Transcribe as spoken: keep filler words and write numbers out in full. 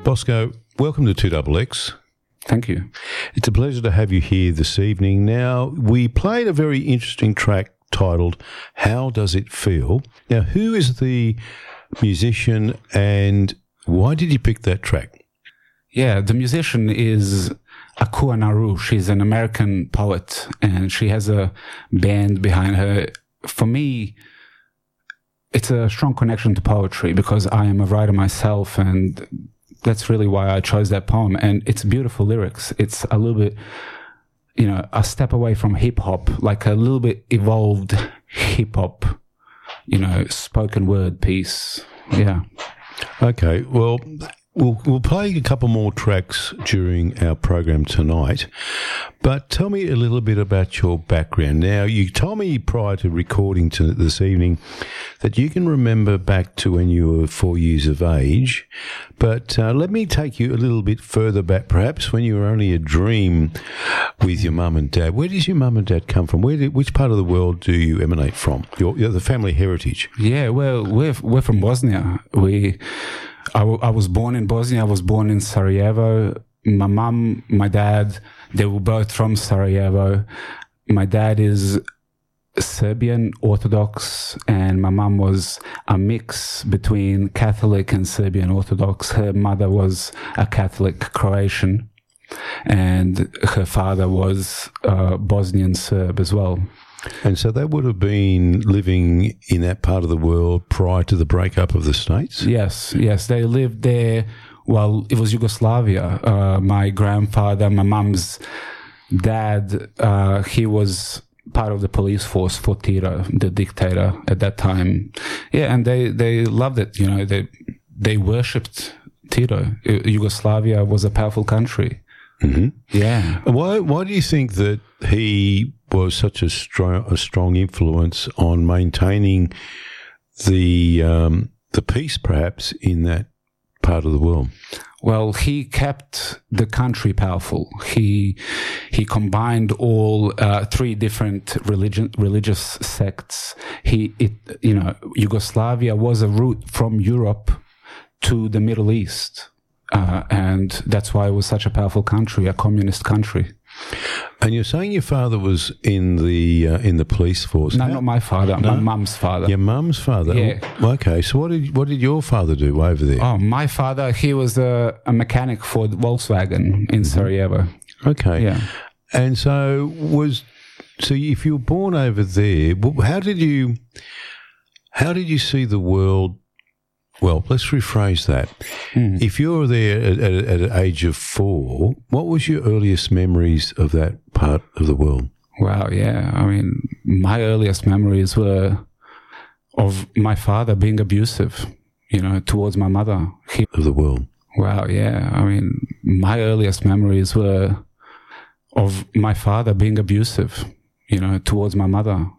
Bosco, welcome to two X X. Thank you. It's a pleasure to have you here this evening. Now, we played a very interesting track titled How Does It Feel? Now, who is the musician and why did you pick that track? Yeah, the musician is Akua Naru. She's an American poet and she has a band behind her. For me, it's a strong connection to poetry because I am a writer myself, and that's really why I chose that poem. And it's beautiful lyrics. It's a little bit, you know, a step away from hip hop, like a little bit evolved hip hop, you know, spoken word piece. Yeah. Okay. Well, we'll we'll play a couple more tracks during our program tonight. But tell me a little bit about your background. Now, you told me prior to recording to this evening that you can remember back to when you were four years of age. But uh, let me take you a little bit further back, perhaps when you were only a dream with your mum and dad. Where does your mum and dad come from? Where did, which part of the world do you emanate from? Your, your the family heritage. Yeah, well, we're we're from Bosnia. We, I, w- I was born in Bosnia. I was born in Sarajevo. My mum, my dad, they were both from Sarajevo. My dad is Serbian Orthodox, and my mum was a mix between Catholic and Serbian Orthodox. Her mother was a Catholic Croatian, and her father was a Bosnian Serb as well. And so they would have been living in that part of the world prior to the breakup of the States? Yes, yes. They lived there while it was Yugoslavia. Uh, my grandfather, my mum's dad, uh, he was part of the police force for Tito, the dictator at that time. Yeah, and they, they loved it. You know, they they worshipped Tito. Yugoslavia was a powerful country. Mm-hmm. Yeah. Why why do you think that he was such a strong a strong influence on maintaining the um, the peace, perhaps, in that part of the world? Well, he kept the country powerful. He he combined all uh, three different religion religious sects. He it you know Yugoslavia was a route from Europe to the Middle East, uh, and that's why it was such a powerful country, a communist country. And you're saying your father was in the uh, in the police force? No, How? not my father. No? My mum's father. Your mum's father. Yeah. Okay. So what did what did your father do over there? Oh, my father, he was a, a mechanic for Volkswagen in Sarajevo. Okay. Yeah. And so was so if you were born over there, how did you how did you see the world? Well, let's rephrase that. Mm. If you were there at, at, at an age of four, what was your earliest memories of that part of the world? Wow, yeah. I mean, my earliest memories were of my father being abusive, you know, towards my mother. He, of the world. Wow, yeah. I mean, my earliest memories were of my father being abusive, you know, towards my mother.